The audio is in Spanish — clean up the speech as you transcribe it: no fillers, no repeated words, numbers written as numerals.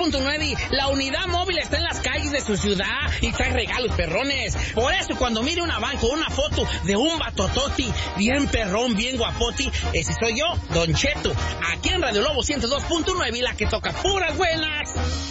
102.9, la unidad móvil está en las calles de su ciudad y trae regalos perrones. Por eso, cuando mire una van con una foto de un batototi, bien perrón, bien guapoti, ese soy yo, Don Cheto, aquí en Radio Lobo 102.9, la que toca puras buenas.